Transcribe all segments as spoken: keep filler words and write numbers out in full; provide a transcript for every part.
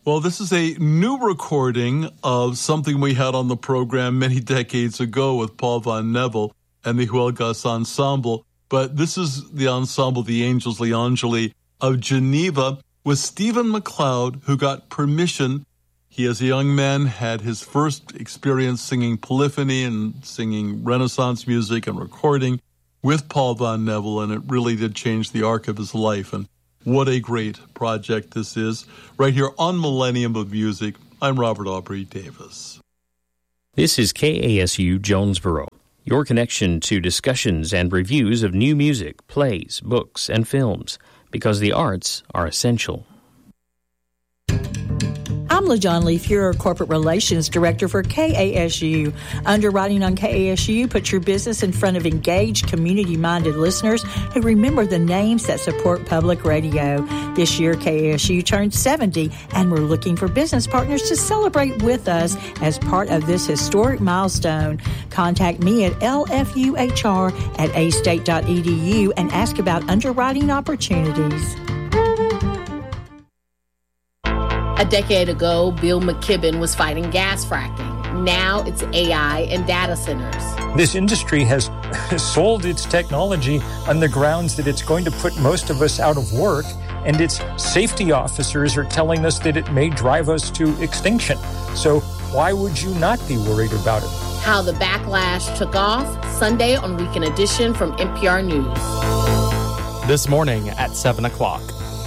Well, this is a new recording of something we had on the program many decades ago with Paul Van Neville and the Huelgas Ensemble. But this is the ensemble, the Angels Le Angeli of Geneva, with Stephen McLeod, who got permission. He, as a young man, had his first experience singing polyphony and singing Renaissance music and recording with Paul Van Neville, and it really did change the arc of his life. And what a great project this is, right here on Millennium of Music. I'm Robert Aubrey Davis. This is K A S U Jonesboro, your connection to discussions and reviews of new music, plays, books, and films, because the arts are essential. I'm LaJohn Leaf, your Corporate Relations Director for K A S U. Underwriting on K A S U puts your business in front of engaged, community-minded listeners who remember the names that support public radio. This year, K A S U turned seventy, and we're looking for business partners to celebrate with us as part of this historic milestone. Contact me at L F U H R at a state dot e d u and ask about underwriting opportunities. A decade ago, Bill McKibben was fighting gas fracking. Now it's A I and data centers. This industry has sold its technology on the grounds that it's going to put most of us out of work, and its safety officers are telling us that it may drive us to extinction. So why would you not be worried about it? How the backlash took off, Sunday on Weekend Edition from N P R News. This morning at seven o'clock.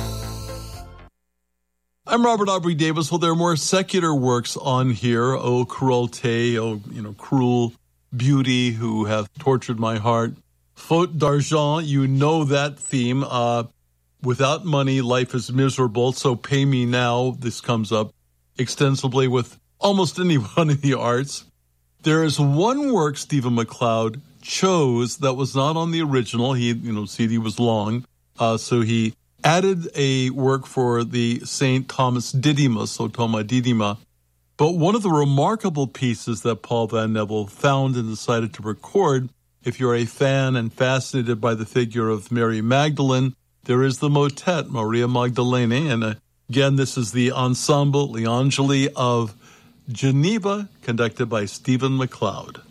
I'm Robert Aubrey Davis. Well, there are more secular works on here. Oh, cruelté, oh, you know, cruel beauty who hath tortured my heart. Faute d'argent, you know that theme. Uh, without money, life is miserable, so pay me now. This comes up extensively with almost anyone in the arts. There is one work Stephen McLeod chose that was not on the original. He, you know, C D was long, uh, so he added a work for the Saint Thomas Didymus, O Toma Didyma. But one of the remarkable pieces that Paul Van Neville found and decided to record, if you're a fan and fascinated by the figure of Mary Magdalene, there is the motet, Maria Magdalene. And again, this is the Ensemble Le Angeli of Geneva, conducted by Stephen McLeod.